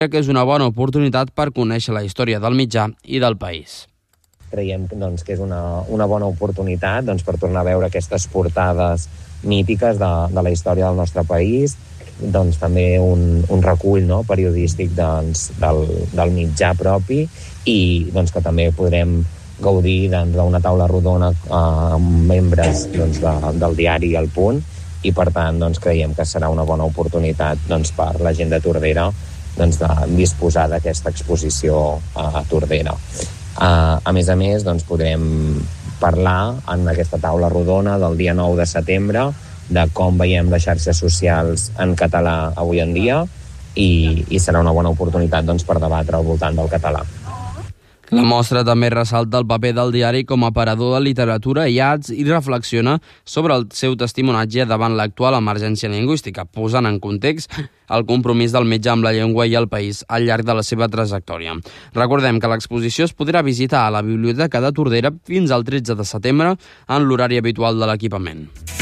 que és una bona oportunitat per conèixer la història del mitjà i del país. Creiem doncs, que és una bona oportunitat doncs, per tornar a veure aquestes portades mítiques de la història del nostre país, doncs, també un recull, no, periodístic doncs, del mitjà propi i doncs, que també podrem gaudir d'una taula rodona amb membres doncs, del diari El Punt i per tant doncs, creiem que serà una bona oportunitat doncs, per la gent de Tordera doncs, de disposar d'aquesta exposició a Tordera. A més, doncs, podrem parlar en aquesta taula rodona del dia 9 de setembre de com veiem les xarxes socials en català avui en dia i serà una bona oportunitat doncs, per debatre al voltant del català. La mostra també ressalta el paper del diari com a aparador de literatura i arts i reflexiona sobre el seu testimonatge davant l'actual emergència lingüística, posant en context el compromís del metge amb la llengua i el país al llarg de la seva trajectòria. Recordem que l'exposició es podrà visitar a la Biblioteca de Tordera fins al 13 de setembre en l'horari habitual de l'equipament.